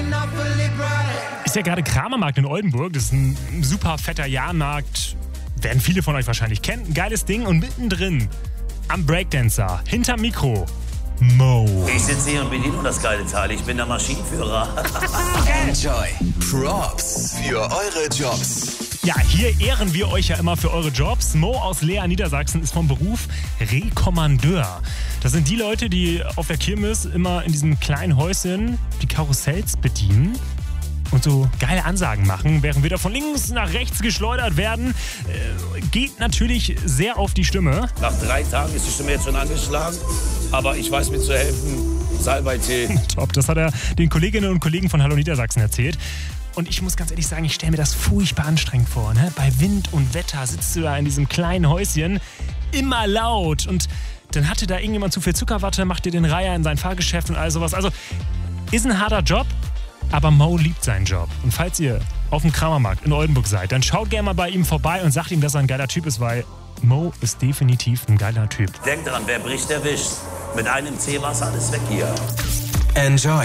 Ist ja gerade Kramermarkt in Oldenburg. Das ist ein super fetter Jahrmarkt. Werden viele von euch wahrscheinlich kennen. Ein geiles Ding. Und mittendrin am Breakdancer, hinterm Mikro, Mo. Ich sitze hier und bediene das geile Teil. Ich bin der Maschinenführer. Enjoy. Props für eure Jobs. Ja, hier ehren wir euch ja immer für eure Jobs. Mo aus Leer, Niedersachsen, ist vom Beruf Rekommandeur. Das sind die Leute, die auf der Kirmes immer in diesem kleinen Häuschen die Karussells bedienen und so geile Ansagen machen, während wir da von links nach rechts geschleudert werden. Geht natürlich sehr auf die Stimme. Nach 3 Tagen ist die Stimme jetzt schon angeschlagen, aber ich weiß mir zu helfen. Salbei-Tee. Top, das hat er den Kolleginnen und Kollegen von Hallo Niedersachsen erzählt. Und ich muss ganz ehrlich sagen, ich stelle mir das furchtbar anstrengend vor. Ne? Bei Wind und Wetter sitzt du da in diesem kleinen Häuschen, immer laut. Und dann hatte da irgendjemand zu viel Zuckerwatte, macht dir den Reiher in sein Fahrgeschäft und all sowas. Also ist ein harter Job, aber Mo liebt seinen Job. Und falls ihr auf dem Kramermarkt in Oldenburg seid, dann schaut gerne mal bei ihm vorbei und sagt ihm, dass er ein geiler Typ ist, weil Mo ist definitiv ein geiler Typ. Denkt dran, wer bricht, der wischt. Mit einem Zeh war alles weg hier. Enjoy.